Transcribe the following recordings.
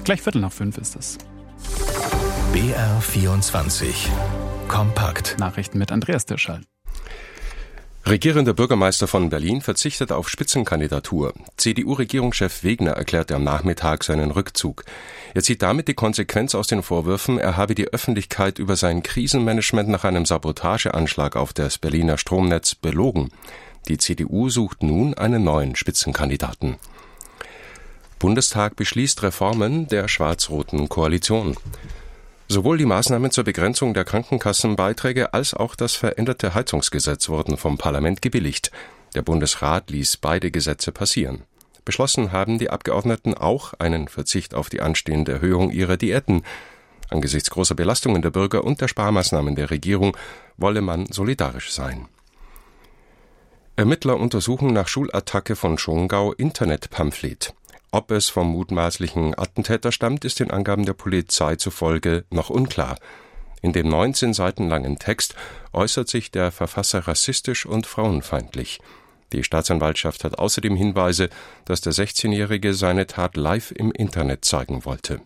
Gleich 4:45 ist es. BR24 Kompakt. Nachrichten mit Andreas Dirschall. Regierender Bürgermeister von Berlin verzichtet auf Spitzenkandidatur. CDU-Regierungschef Wegner erklärte am Nachmittag seinen Rückzug. Er zieht damit die Konsequenz aus den Vorwürfen, er habe die Öffentlichkeit über sein Krisenmanagement nach einem Sabotageanschlag auf das Berliner Stromnetz belogen. Die CDU sucht nun einen neuen Spitzenkandidaten. Bundestag beschließt Reformen der schwarz-roten Koalition. Sowohl die Maßnahmen zur Begrenzung der Krankenkassenbeiträge als auch das veränderte Heizungsgesetz wurden vom Parlament gebilligt. Der Bundesrat ließ beide Gesetze passieren. Beschlossen haben die Abgeordneten auch einen Verzicht auf die anstehende Erhöhung ihrer Diäten. Angesichts großer Belastungen der Bürger und der Sparmaßnahmen der Regierung wolle man solidarisch sein. Ermittler untersuchen nach Schulattacke von Schongau Internetpamphlet. Ob es vom mutmaßlichen Attentäter stammt, ist den Angaben der Polizei zufolge noch unklar. In dem 19 Seiten langen Text äußert sich der Verfasser rassistisch und frauenfeindlich. Die Staatsanwaltschaft hat außerdem Hinweise, dass der 16-Jährige seine Tat live im Internet zeigen wollte.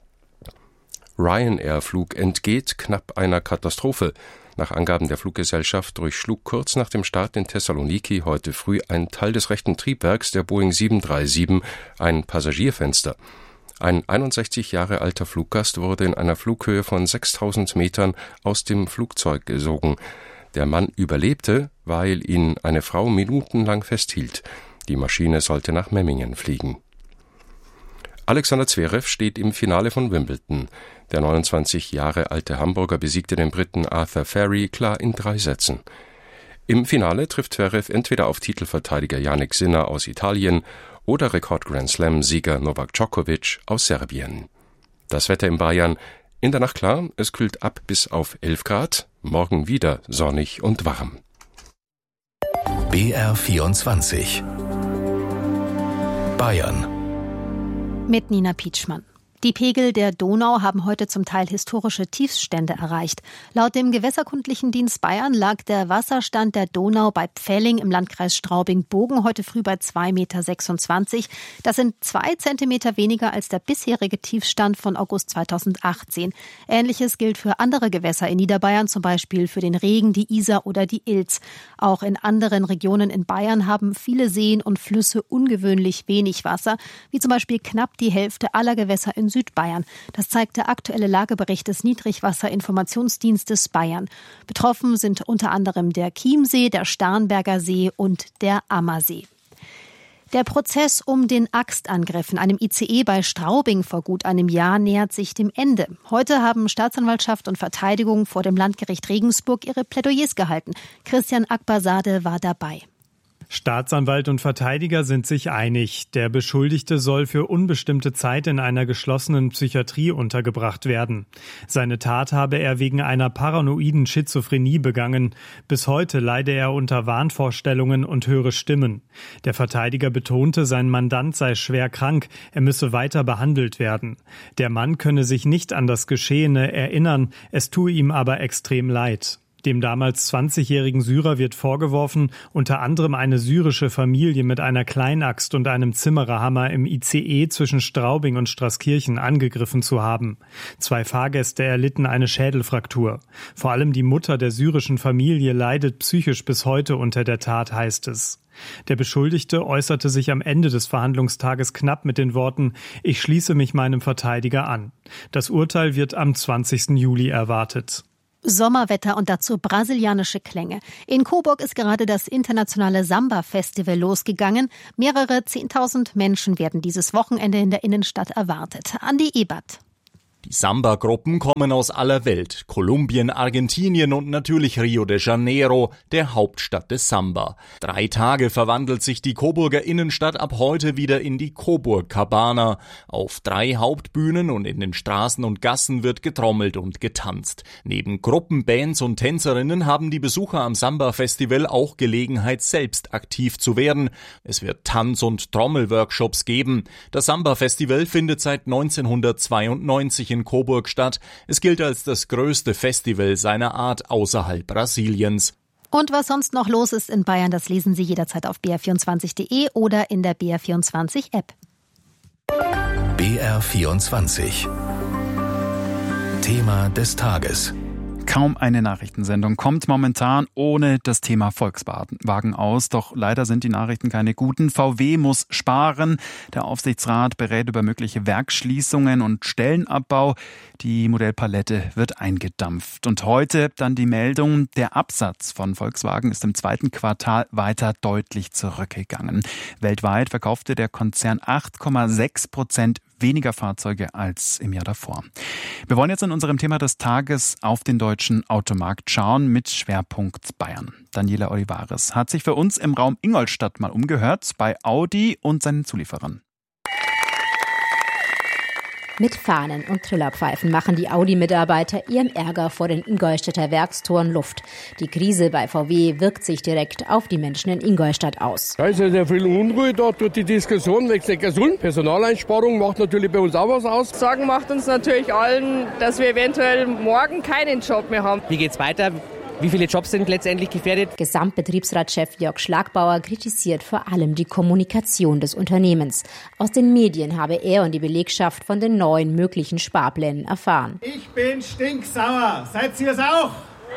Ryanair-Flug entgeht knapp einer Katastrophe. Nach Angaben der Fluggesellschaft durchschlug kurz nach dem Start in Thessaloniki heute früh ein Teil des rechten Triebwerks der Boeing 737 ein Passagierfenster. Ein 61 Jahre alter Fluggast wurde in einer Flughöhe von 6000 Metern aus dem Flugzeug gesogen. Der Mann überlebte, weil ihn eine Frau minutenlang festhielt. Die Maschine sollte nach Memmingen fliegen. Alexander Zverev steht im Finale von Wimbledon. Der 29 Jahre alte Hamburger besiegte den Briten Arthur Ferry klar in 3 Sätzen. Im Finale trifft Zverev entweder auf Titelverteidiger Jannik Sinner aus Italien oder Rekord-Grand-Slam-Sieger Novak Djokovic aus Serbien. Das Wetter in Bayern: in der Nacht klar, es kühlt ab bis auf 11 Grad, morgen wieder sonnig und warm. BR24 Bayern mit Nina Pietschmann. Die Pegel der Donau haben heute zum Teil historische Tiefstände erreicht. Laut dem Gewässerkundlichen Dienst Bayern lag der Wasserstand der Donau bei Pfelling im Landkreis Straubing-Bogen heute früh bei 2,26 Meter. Das sind 2 Zentimeter weniger als der bisherige Tiefstand von August 2018. Ähnliches gilt für andere Gewässer in Niederbayern, zum Beispiel für den Regen, die Isar oder die Ilz. Auch in anderen Regionen in Bayern haben viele Seen und Flüsse ungewöhnlich wenig Wasser, wie zum Beispiel knapp die Hälfte aller Gewässer in Südbayern. Das zeigt der aktuelle Lagebericht des Niedrigwasserinformationsdienstes Bayern. Betroffen sind unter anderem der Chiemsee, der Starnberger See und der Ammersee. Der Prozess um den Axtangriff in einem ICE bei Straubing vor gut einem Jahr nähert sich dem Ende. Heute haben Staatsanwaltschaft und Verteidigung vor dem Landgericht Regensburg ihre Plädoyers gehalten. Christian Akbarzadeh war dabei. Staatsanwalt und Verteidiger sind sich einig. Der Beschuldigte soll für unbestimmte Zeit in einer geschlossenen Psychiatrie untergebracht werden. Seine Tat habe er wegen einer paranoiden Schizophrenie begangen. Bis heute leide er unter Wahnvorstellungen und höre Stimmen. Der Verteidiger betonte, sein Mandant sei schwer krank, er müsse weiter behandelt werden. Der Mann könne sich nicht an das Geschehene erinnern, es tue ihm aber extrem leid. Dem damals 20-jährigen Syrer wird vorgeworfen, unter anderem eine syrische Familie mit einer Kleinaxt und einem Zimmererhammer im ICE zwischen Straubing und Straßkirchen angegriffen zu haben. 2 Fahrgäste erlitten eine Schädelfraktur. Vor allem die Mutter der syrischen Familie leidet psychisch bis heute unter der Tat, heißt es. Der Beschuldigte äußerte sich am Ende des Verhandlungstages knapp mit den Worten: Ich schließe mich meinem Verteidiger an. Das Urteil wird am 20. Juli erwartet. Sommerwetter und dazu brasilianische Klänge. In Coburg ist gerade das internationale Samba-Festival losgegangen. Mehrere 10.000 Menschen werden dieses Wochenende in der Innenstadt erwartet. Andi Ebert. Die Samba-Gruppen kommen aus aller Welt. Kolumbien, Argentinien und natürlich Rio de Janeiro, der Hauptstadt des Samba. 3 Tage verwandelt sich die Coburger Innenstadt ab heute wieder in die Coburg Cabana. Auf 3 Hauptbühnen und in den Straßen und Gassen wird getrommelt und getanzt. Neben Gruppen, Bands und Tänzerinnen haben die Besucher am Samba-Festival auch Gelegenheit, selbst aktiv zu werden. Es wird Tanz- und Trommelworkshops geben. Das Samba-Festival findet seit 1992 in Coburg statt. Es gilt als das größte Festival seiner Art außerhalb Brasiliens. Und was sonst noch los ist in Bayern, das lesen Sie jederzeit auf br24.de oder in der BR24-App. BR BR24. Thema des Tages. Kaum eine Nachrichtensendung kommt momentan ohne das Thema Volkswagen aus. Doch leider sind die Nachrichten keine guten. VW muss sparen. Der Aufsichtsrat berät über mögliche Werksschließungen und Stellenabbau. Die Modellpalette wird eingedampft. Und heute dann die Meldung, der Absatz von Volkswagen ist im zweiten Quartal weiter deutlich zurückgegangen. Weltweit verkaufte der Konzern 8,6% weniger Fahrzeuge als im Jahr davor. Wir wollen jetzt in unserem Thema des Tages auf den deutschen Automarkt schauen mit Schwerpunkt Bayern. Daniela Olivares hat sich für uns im Raum Ingolstadt mal umgehört bei Audi und seinen Zulieferern. Mit Fahnen und Trillerpfeifen machen die Audi-Mitarbeiter ihrem Ärger vor den Ingolstädter Werkstoren Luft. Die Krise bei VW wirkt sich direkt auf die Menschen in Ingolstadt aus. Da ist ja sehr viel Unruhe da durch die Diskussion wegen der gesund. Personaleinsparung macht natürlich bei uns auch was aus. Sorgen macht uns natürlich allen, dass wir eventuell morgen keinen Job mehr haben. Wie geht's weiter? Wie viele Jobs sind letztendlich gefährdet? Gesamtbetriebsratschef Jörg Schlagbauer kritisiert vor allem die Kommunikation des Unternehmens. Aus den Medien habe er und die Belegschaft von den neuen möglichen Sparplänen erfahren. Ich bin stinksauer. Seid ihr es auch?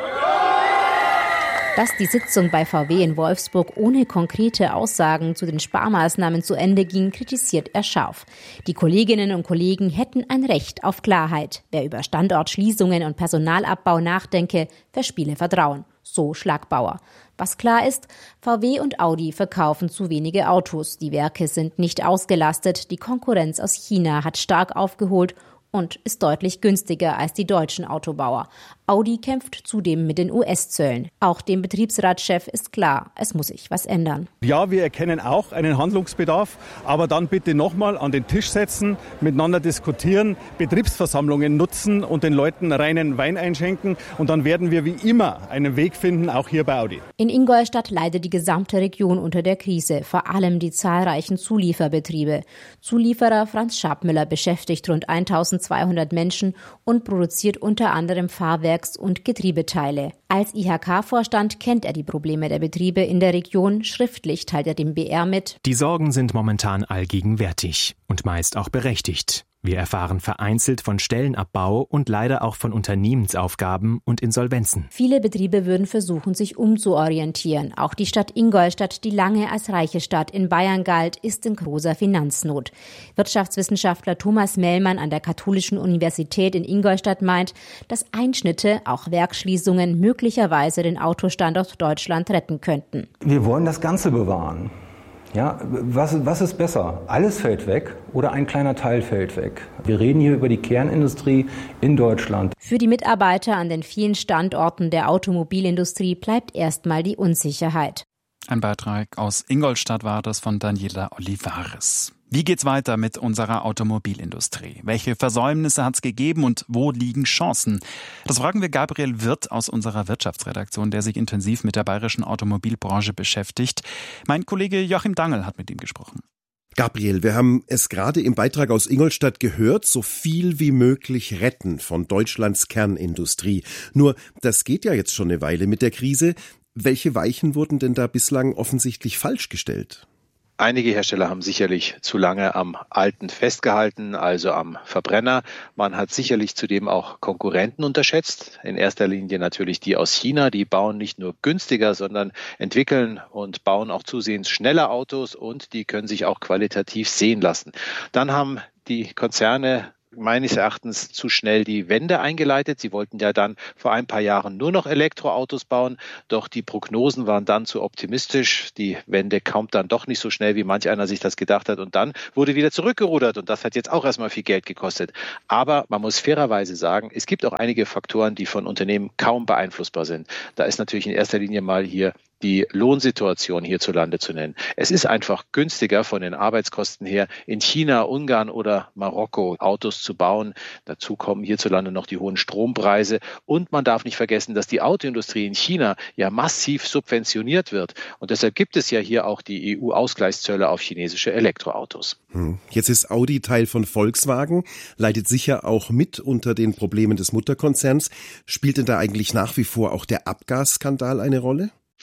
Dass die Sitzung bei VW in Wolfsburg ohne konkrete Aussagen zu den Sparmaßnahmen zu Ende ging, kritisiert er scharf. Die Kolleginnen und Kollegen hätten ein Recht auf Klarheit. Wer über Standortschließungen und Personalabbau nachdenke, verspiele Vertrauen. So Schlagbauer. Was klar ist, VW und Audi verkaufen zu wenige Autos. Die Werke sind nicht ausgelastet. Die Konkurrenz aus China hat stark aufgeholt und ist deutlich günstiger als die deutschen Autobauer. Audi kämpft zudem mit den US-Zöllen. Auch dem Betriebsratschef ist klar, es muss sich was ändern. Ja, wir erkennen auch einen Handlungsbedarf, aber dann bitte nochmal an den Tisch setzen, miteinander diskutieren, Betriebsversammlungen nutzen und den Leuten reinen Wein einschenken. Und dann werden wir wie immer einen Weg finden, auch hier bei Audi. In Ingolstadt leidet die gesamte Region unter der Krise, vor allem die zahlreichen Zulieferbetriebe. Zulieferer Franz Schabmüller beschäftigt rund 1200 Menschen und produziert unter anderem Fahrwerks- und Getriebeteile. Als IHK-Vorstand kennt er die Probleme der Betriebe in der Region. Schriftlich teilt er dem BR mit: Die Sorgen sind momentan allgegenwärtig und meist auch berechtigt. Wir erfahren vereinzelt von Stellenabbau und leider auch von Unternehmensaufgaben und Insolvenzen. Viele Betriebe würden versuchen, sich umzuorientieren. Auch die Stadt Ingolstadt, die lange als reiche Stadt in Bayern galt, ist in großer Finanznot. Wirtschaftswissenschaftler Thomas Mellmann an der Katholischen Universität in Ingolstadt meint, dass Einschnitte, auch Werksschließungen, möglicherweise den Autostandort Deutschland retten könnten. Wir wollen das Ganze bewahren. Ja, was ist besser? Alles fällt weg oder ein kleiner Teil fällt weg? Wir reden hier über die Kernindustrie in Deutschland. Für die Mitarbeiter an den vielen Standorten der Automobilindustrie bleibt erstmal die Unsicherheit. Ein Beitrag aus Ingolstadt war das von Daniela Olivares. Wie geht's weiter mit unserer Automobilindustrie? Welche Versäumnisse hat's gegeben und wo liegen Chancen? Das fragen wir Gabriel Wirth aus unserer Wirtschaftsredaktion, der sich intensiv mit der bayerischen Automobilbranche beschäftigt. Mein Kollege Joachim Dangel hat mit ihm gesprochen. Gabriel, wir haben es gerade im Beitrag aus Ingolstadt gehört, so viel wie möglich retten von Deutschlands Kernindustrie. Nur, das geht ja jetzt schon eine Weile mit der Krise. Welche Weichen wurden denn da bislang offensichtlich falsch gestellt? Einige Hersteller haben sicherlich zu lange am Alten festgehalten, also am Verbrenner. Man hat sicherlich zudem auch Konkurrenten unterschätzt. In erster Linie natürlich die aus China. Die bauen nicht nur günstiger, sondern entwickeln und bauen auch zusehends schneller Autos und die können sich auch qualitativ sehen lassen. Dann haben die Konzerne meines Erachtens zu schnell die Wende eingeleitet. Sie wollten ja dann vor ein paar Jahren nur noch Elektroautos bauen, doch die Prognosen waren dann zu optimistisch. Die Wende kam dann doch nicht so schnell, wie manch einer sich das gedacht hat und dann wurde wieder zurückgerudert und das hat jetzt auch erstmal viel Geld gekostet. Aber man muss fairerweise sagen, es gibt auch einige Faktoren, die von Unternehmen kaum beeinflussbar sind. Da ist natürlich in erster Linie mal hier die Lohnsituation hierzulande zu nennen. Es ist einfach günstiger von den Arbeitskosten her, in China, Ungarn oder Marokko Autos zu bauen. Dazu kommen hierzulande noch die hohen Strompreise. Und man darf nicht vergessen, dass die Autoindustrie in China ja massiv subventioniert wird. Und deshalb gibt es ja hier auch die EU-Ausgleichszölle auf chinesische Elektroautos. Jetzt ist Audi Teil von Volkswagen, leidet sicher auch mit unter den Problemen des Mutterkonzerns. Spielt denn da eigentlich nach wie vor auch der Abgasskandal eine Rolle?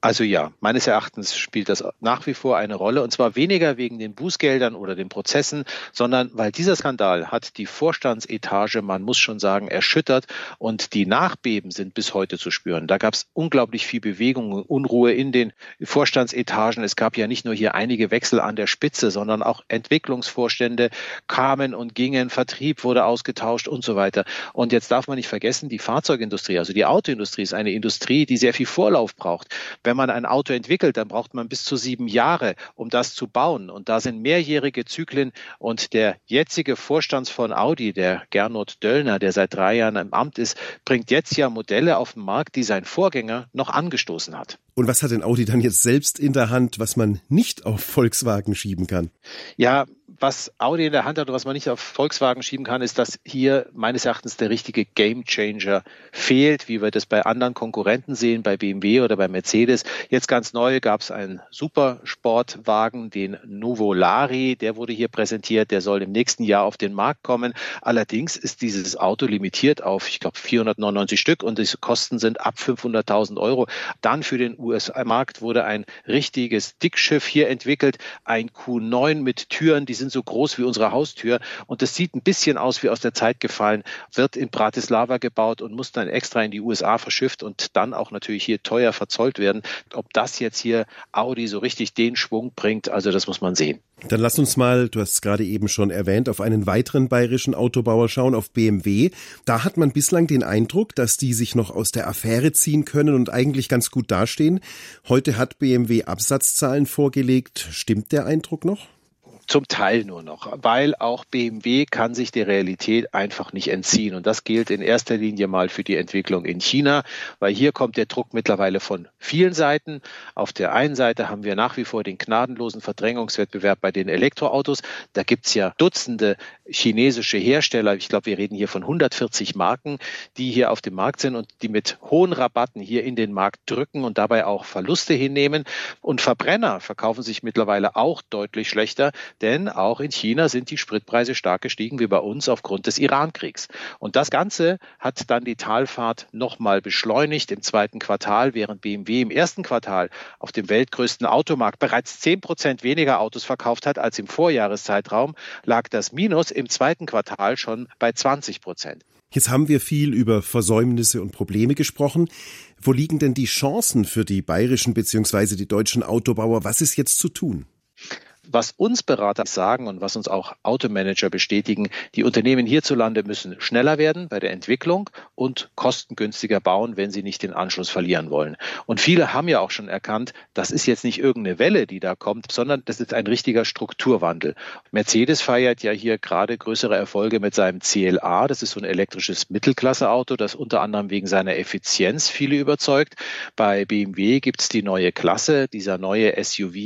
Also ja, meines Erachtens spielt das nach wie vor eine Rolle, und zwar weniger wegen den Bußgeldern oder den Prozessen, sondern weil dieser Skandal hat die Vorstandsetage, man muss schon sagen, erschüttert, und die Nachbeben sind bis heute zu spüren. Da gab es unglaublich viel Bewegung und Unruhe in den Vorstandsetagen. Es gab ja nicht nur hier einige Wechsel an der Spitze, sondern auch Entwicklungsvorstände kamen und gingen, Vertrieb wurde ausgetauscht und so weiter. Und jetzt darf man nicht vergessen, die Fahrzeugindustrie, also die Autoindustrie ist eine Industrie, die sehr viel Vorlauf braucht. Wenn man ein Auto entwickelt, dann braucht man bis zu 7 Jahre, um das zu bauen. Und da sind mehrjährige Zyklen. Und der jetzige Vorstand von Audi, der Gernot Döllner, der seit 3 Jahren im Amt ist, bringt jetzt ja Modelle auf den Markt, die sein Vorgänger noch angestoßen hat. Und was hat denn Audi dann jetzt selbst in der Hand, was man nicht auf Volkswagen schieben kann? Ja, was Audi in der Hand hat und was man nicht auf Volkswagen schieben kann, ist, dass hier meines Erachtens der richtige Gamechanger fehlt, wie wir das bei anderen Konkurrenten sehen, bei BMW oder bei Mercedes. Jetzt ganz neu gab es einen Supersportwagen, den Nuvolari, der wurde hier präsentiert, der soll im nächsten Jahr auf den Markt kommen. Allerdings ist dieses Auto limitiert auf, ich glaube, 499 Stück, und die Kosten sind ab 500.000 Euro. Dann für den US-Markt wurde ein richtiges Dickschiff hier entwickelt, ein Q9 mit Türen, die sind so groß wie unsere Haustür, und das sieht ein bisschen aus wie aus der Zeit gefallen, wird in Bratislava gebaut und muss dann extra in die USA verschifft und dann auch natürlich hier teuer verzollt werden. Ob das jetzt hier Audi so richtig den Schwung bringt, also das muss man sehen. Dann lass uns mal, du hast es gerade eben schon erwähnt, auf einen weiteren bayerischen Autobauer schauen, auf BMW. Da hat man bislang den Eindruck, dass die sich noch aus der Affäre ziehen können und eigentlich ganz gut dastehen. Heute hat BMW Absatzzahlen vorgelegt. Stimmt der Eindruck noch? Zum Teil nur noch, weil auch BMW kann sich der Realität einfach nicht entziehen. Und das gilt in erster Linie mal für die Entwicklung in China, weil hier kommt der Druck mittlerweile von vielen Seiten. Auf der einen Seite haben wir nach wie vor den gnadenlosen Verdrängungswettbewerb bei den Elektroautos. Da gibt's ja Dutzende chinesische Hersteller. Ich glaube, wir reden hier von 140 Marken, die hier auf dem Markt sind und die mit hohen Rabatten hier in den Markt drücken und dabei auch Verluste hinnehmen. Und Verbrenner verkaufen sich mittlerweile auch deutlich schlechter. Denn auch in China sind die Spritpreise stark gestiegen wie bei uns aufgrund des Iran-Kriegs. Und das Ganze hat dann die Talfahrt nochmal beschleunigt im 2. Quartal, während BMW im 1. Quartal auf dem weltgrößten Automarkt bereits 10% weniger Autos verkauft hat als im Vorjahreszeitraum, lag das Minus im 2. Quartal schon bei 20%. Jetzt haben wir viel über Versäumnisse und Probleme gesprochen. Wo liegen denn die Chancen für die bayerischen bzw. die deutschen Autobauer? Was ist jetzt zu tun? Was uns Berater sagen und was uns auch Automanager bestätigen, die Unternehmen hierzulande müssen schneller werden bei der Entwicklung und kostengünstiger bauen, wenn sie nicht den Anschluss verlieren wollen. Und viele haben ja auch schon erkannt, das ist jetzt nicht irgendeine Welle, die da kommt, sondern das ist ein richtiger Strukturwandel. Mercedes feiert ja hier gerade größere Erfolge mit seinem CLA. Das ist so ein elektrisches Mittelklasse-Auto, das unter anderem wegen seiner Effizienz viele überzeugt. Bei BMW gibt es die neue Klasse, dieser neue SUV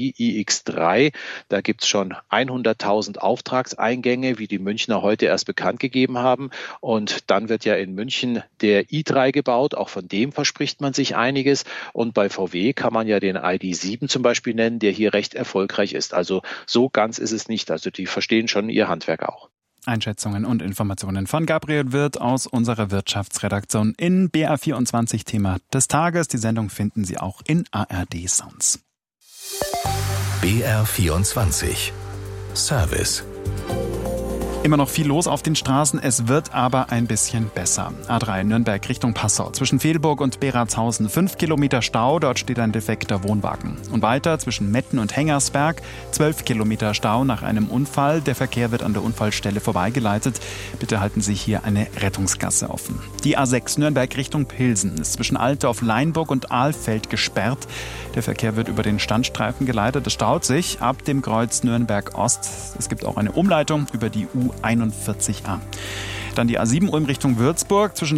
iX3. Da gibt es schon 100.000 Auftragseingänge, wie die Münchner heute erst bekannt gegeben haben. Und dann wird ja in München der i3 gebaut. Auch von dem verspricht man sich einiges. Und bei VW kann man ja den ID.7 zum Beispiel nennen, der hier recht erfolgreich ist. Also so ganz ist es nicht. Also die verstehen schon ihr Handwerk auch. Einschätzungen und Informationen von Gabriel Wirth aus unserer Wirtschaftsredaktion in BR24 Thema des Tages. Die Sendung finden Sie auch in ARD Sounds. BR24 Service. Immer noch viel los auf den Straßen, es wird aber ein bisschen besser. A3 Nürnberg Richtung Passau, zwischen Velburg und Beratshausen 5 Kilometer Stau, dort steht ein defekter Wohnwagen. Und weiter zwischen Metten und Hengersberg 12 Kilometer Stau nach einem Unfall. Der Verkehr wird an der Unfallstelle vorbeigeleitet. Bitte halten Sie hier eine Rettungsgasse offen. Die A6 Nürnberg Richtung Pilsen ist zwischen Altdorf-Leinburg und Ahlfeld gesperrt. Der Verkehr wird über den Standstreifen geleitet. Es staut sich ab dem Kreuz Nürnberg Ost. Es gibt auch eine Umleitung über die U41a. Dann die A7 Ulm Richtung Würzburg zwischen